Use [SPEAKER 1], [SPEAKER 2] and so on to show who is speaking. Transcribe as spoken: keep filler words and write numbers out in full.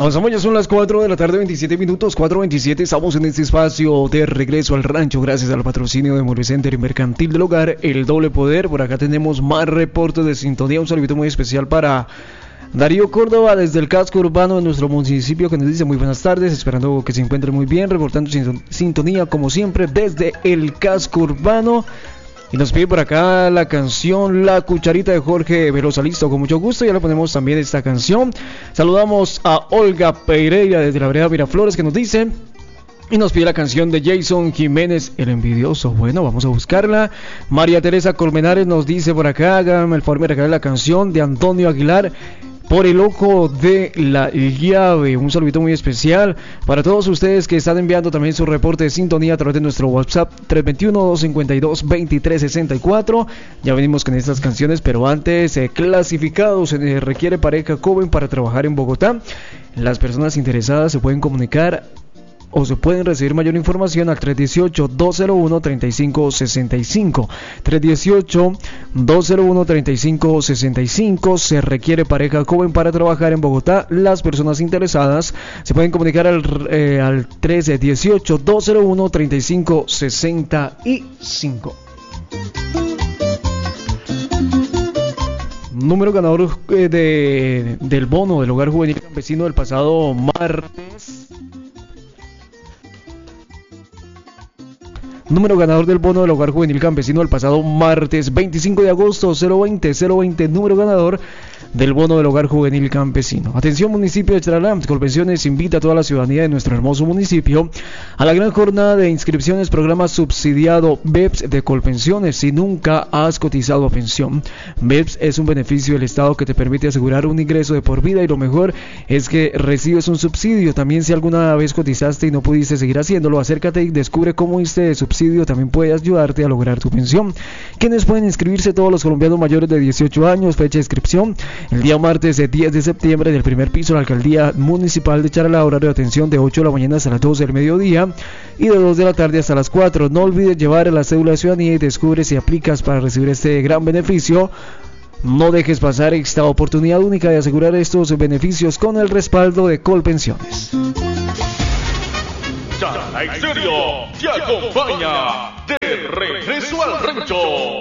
[SPEAKER 1] Avanzamos, ya son las cuatro de la tarde, veintisiete minutos, cuatro veintisiete. Estamos en este espacio de regreso al rancho, gracias al patrocinio de Movilcenter y Mercantil del Hogar, el doble poder. Por acá tenemos más reportes de sintonía. Un saludito muy especial para Darío Córdoba desde el casco urbano de nuestro municipio, que nos dice muy buenas tardes, esperando que se encuentre muy bien, reportando sintonía como siempre desde el casco urbano. Y nos pide por acá la canción La Cucharita de Jorge Velosa. Listo, con mucho gusto, ya le ponemos también esta canción. Saludamos a Olga Pereira desde la vereda Miraflores, que nos dice y nos pide la canción de Jason Jiménez, El Envidioso. Bueno, vamos a buscarla. María Teresa Colmenares nos dice por acá, hágame el favor de regalar la canción de Antonio Aguilar, Por el Ojo de la Llave. Un saludito muy especial para todos ustedes que están enviando también su reporte de sintonía a través de nuestro WhatsApp tres dos uno, dos cinco dos, dos tres seis cuatro. Ya venimos con estas canciones, pero antes, eh, clasificados, se eh, requiere pareja joven para trabajar en Bogotá. Las personas interesadas se pueden comunicar o se pueden recibir mayor información al tres uno ocho, dos cero uno, tres cinco seis cinco. tres uno ocho, dos cero uno, tres cinco seis cinco. Se requiere pareja joven para trabajar en Bogotá. Las personas interesadas se pueden comunicar al, eh, al tres uno ocho, dos cero uno, tres cinco seis cinco. Número ganador eh, de, del bono del Hogar Juvenil Campesino del pasado martes. Número ganador del bono del Hogar Juvenil Campesino el pasado martes veinticinco de agosto, cero veinte cero veinte. Número ganador del bono del Hogar Juvenil Campesino. Atención, municipio de Charalá, Colpensiones invita a toda la ciudadanía de nuestro hermoso municipio a la gran jornada de inscripciones, programa subsidiado B E P S de Colpensiones. Si nunca has cotizado a pensión, B E P S es un beneficio del Estado que te permite asegurar un ingreso de por vida, y lo mejor es que recibes un subsidio. También, si alguna vez cotizaste y no pudiste seguir haciéndolo, acércate y descubre cómo este subsidio también puede ayudarte a lograr tu pensión. ¿Quiénes pueden inscribirse? Todos los colombianos mayores de dieciocho años. Fecha de inscripción el día martes de diez de septiembre, del primer piso de la Alcaldía Municipal de Charalá. Horario de atención de ocho de la mañana hasta las doce del mediodía y de dos de la tarde hasta las cuatro. No olvides llevar la cédula de ciudadanía y descubre si aplicas para recibir este gran beneficio. No dejes pasar esta oportunidad única de asegurar estos beneficios con el respaldo de Colpensiones.
[SPEAKER 2] Charalá Exterior te acompaña de regreso al rancho.